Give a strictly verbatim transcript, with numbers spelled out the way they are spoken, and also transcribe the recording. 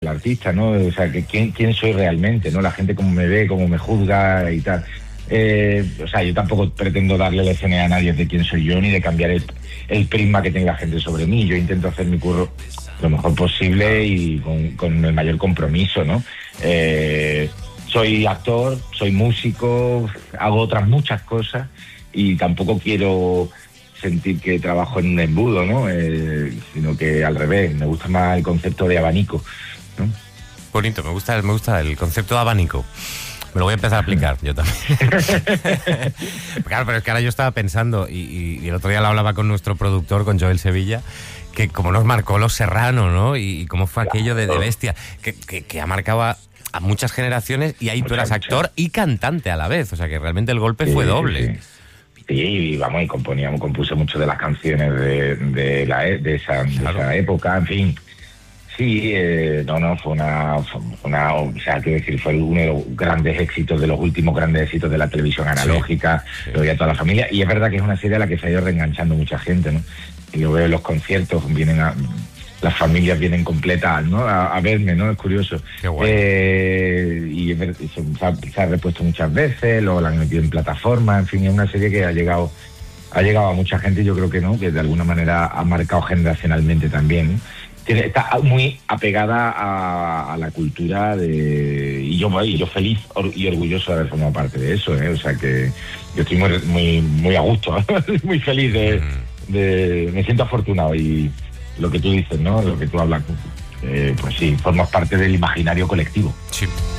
artista, ¿no? O sea, que quién, quién soy realmente, ¿no? La gente cómo me ve, cómo me juzga y tal. Eh, o sea, yo tampoco pretendo darle lecciones a nadie de quién soy yo, ni de cambiar el, el prisma que tenga la gente sobre mí. Yo intento hacer mi curro lo mejor posible y con, con el mayor compromiso, ¿no? Eh, soy actor, soy músico, hago otras muchas cosas y tampoco quiero sentir que trabajo en un embudo, ¿no? Eh, sino que al revés, me gusta más el concepto de abanico, ¿no? Bonito, me gusta, me gusta el concepto de abanico. Me lo voy a empezar a aplicar yo también. Claro, pero es que ahora yo estaba pensando, y, y el otro día lo hablaba con nuestro productor, con Joel Sevilla, que como nos marcó Los Serrano, ¿no? Y, y cómo fue aquello de, de bestia, que, que, que ha marcado a, a muchas generaciones, y ahí tú eras actor y cantante a la vez, o sea que realmente el golpe sí, fue doble. Sí. Sí, y vamos, y componíamos, compuse muchas de las canciones de, de, la, de, esa, claro. de esa época, en fin. Sí, eh, no, no, fue una, fue una, o sea, quiero decir, fue uno de los grandes éxitos, de los últimos grandes éxitos de la televisión analógica, sí, sí. Lo veía toda la familia, y es verdad que es una serie a la que se ha ido reenganchando mucha gente, ¿no? Y yo veo en los conciertos, vienen a, las familias vienen completas, ¿no? A, a verme, ¿no? Es curioso. Qué guay. Eh, y se, se, ha, se ha repuesto muchas veces, luego la han metido en plataformas, en fin, es una serie que ha llegado, ha llegado a mucha gente, y yo creo que no, que de alguna manera ha marcado generacionalmente también, ¿no? Está muy apegada a, a la cultura de, y yo y yo feliz y orgulloso de haber formado parte de eso, ¿eh? O sea que yo estoy muy muy, muy a gusto, muy feliz de, de, me siento afortunado, y lo que tú dices, ¿no? Lo que tú hablas, eh, pues sí, formas parte del imaginario colectivo. Sí.